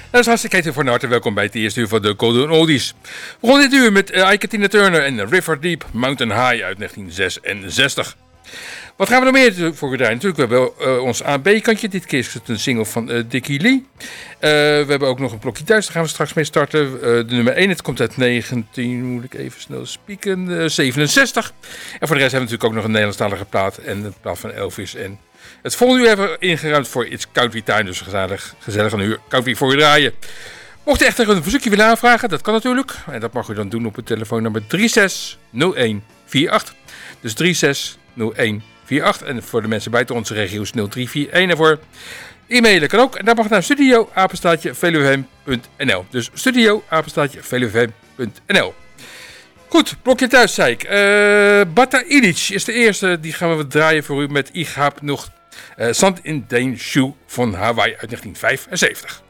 Dat is hartstikke van harte welkom bij het eerste uur van de Golden Oldies. We begonnen dit uur met Ike Tina Turner en River Deep Mountain High uit 1966. Wat gaan we nog meer voor draaien? Natuurlijk, we hebben ons A-B-kantje. Dit keer is het een single van Dickie Lee. We hebben ook nog een blokje thuis. Daar gaan we straks mee starten. De nummer 1, het komt uit 19... Moet ik even snel spieken? 67. En voor de rest hebben we natuurlijk ook nog een Nederlandstalige plaat. En de plaat van Elvis. En het volgende uur hebben we ingeruimd voor It's Country Time. Dus gezellig een uur country voor je draaien. Mocht u echt een verzoekje willen aanvragen, dat kan natuurlijk. En dat mag u dan doen op het telefoonnummer 360148. Dus 360148. En voor de mensen buiten onze regio's 0341. En voor e-mailen kan ook. En dat mag naar studio@veluwefm.nl. Dus studio@veluwefm.nl. Goed, blokje thuis zei ik. Bata Ilic is de eerste. Die gaan we draaien voor u met Ich hab noch Sand in den Schuh van Hawaii uit 1975.